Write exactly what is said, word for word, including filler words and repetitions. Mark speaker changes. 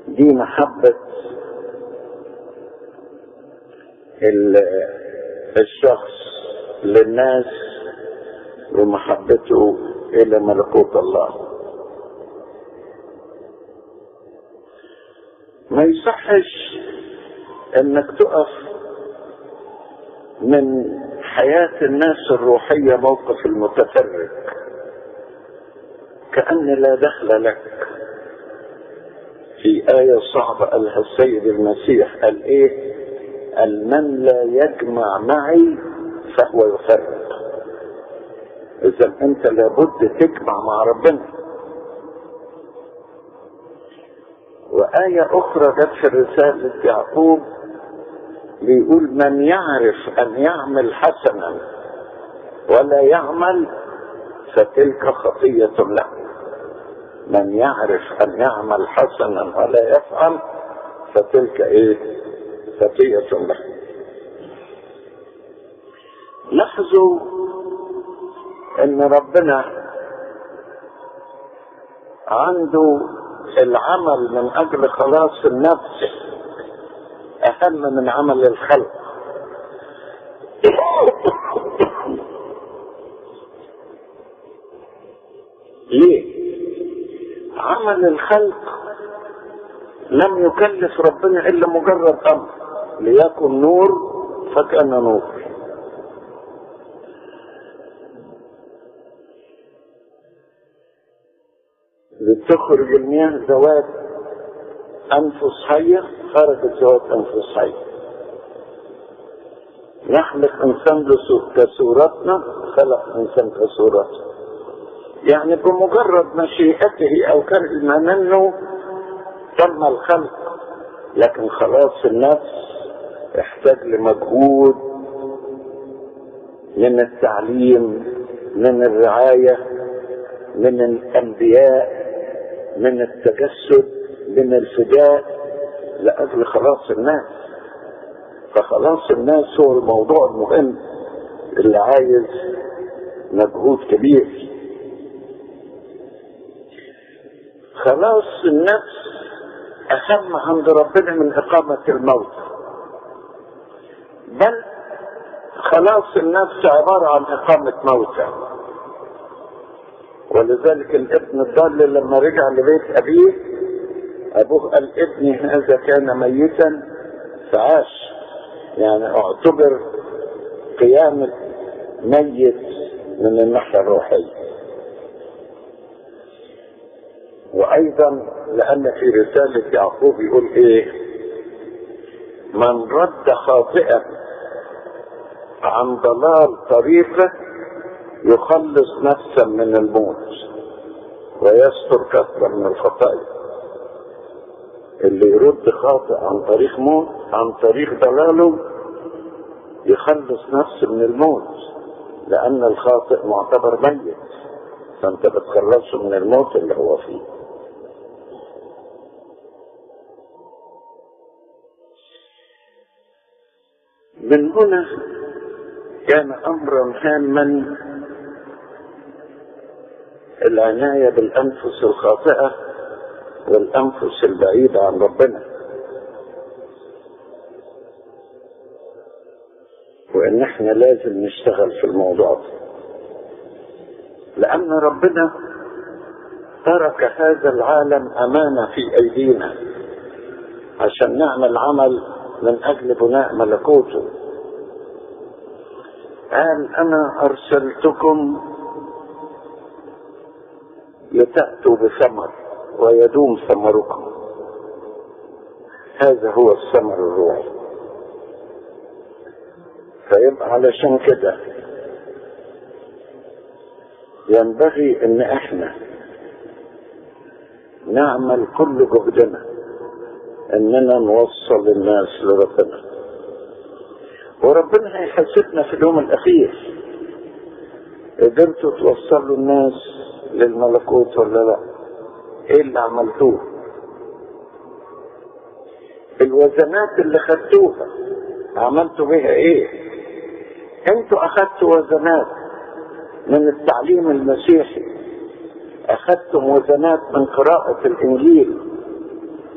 Speaker 1: دي محبة الشخص للناس ومحبته إلى ملكوت الله. ما يصحش انك تقف من حياة الناس الروحية موقف المتفرج كأن لا دخل لك. في آية صعبة قالها السيد المسيح، قال ايه؟ قال من لا يجمع معي فهو يفرق. اذا انت لابد تجمع مع ربنا. وآية أخرى جت في رسالة يعقوب بيقول من يعرف أن يعمل حسنا ولا يعمل فتلك خطية له. من يعرف أن يعمل حسنا ولا يفعل فتلك إيه؟ خطية له. لاحظوا أن ربنا عنده العمل من أجل خلاص النفس أهم من عمل الخلق. ليه؟ عمل الخلق لم يكلف ربنا إلا مجرد أمر، ليكن نور فكان نور. لتخرج المياه ذوات أنفس حية، خرجت ذوات أنفس حية. نخلق إنسان كصورتنا، خلق إنسان كصورته. يعني بمجرد مشيئته أو كلمة منه تم الخلق. لكن خلاص النفس يحتاج لمجهود من التعليم، من الرعاية، من الأنبياء، من التجسد، من الفداء لأجل خلاص الناس. فخلاص الناس هو الموضوع المهم اللي عايز مجهود كبير. خلاص النفس أهم عند ربنا من إقامة الموت، بل خلاص النفس عبارة عن إقامة موتى. ولذلك الابن الضال لما رجع لبيت أبيه، أبوه قال ابني هذا كان ميتا فعاش، يعني اعتبر قيامة ميت من الناحية الروحية. وأيضا لأن في رسالة يعقوب يقول إيه؟ من رد خاطئا عن ضلال طريقه يخلص نفسا من الموت ويستر كثرة من الخطايا. اللي يرد خاطئ عن طريق موت، عن طريق ضلاله، يخلص نفسه من الموت، لأن الخاطئ معتبر ميت، فأنت بتخلصه من الموت اللي هو فيه. من هنا كان أمرا هاما العناية بالأنفس الخاطئة والأنفس البعيدة عن ربنا، وإن احنا لازم نشتغل في الموضوع ده، لأن ربنا ترك هذا العالم أمانة في أيدينا عشان نعمل عمل من أجل بناء ملكوته. قال أنا أرسلتكم لتأتوا بثمر ويدوم ثمركم. هذا هو الثمر الروحي. فيبقى علشان كده ينبغي ان احنا نعمل كل جهدنا اننا نوصل الناس لربنا، وربنا هيحاسبنا في اليوم الاخير. قدرتوا توصلوا الناس للملكوت ولا لا؟ ايه اللي عملتوه؟ الوزنات اللي خدتوها عملتوا بها ايه؟ انتوا اخدتوا وزنات من التعليم المسيحي، اخدتم وزنات من قراءة الانجيل،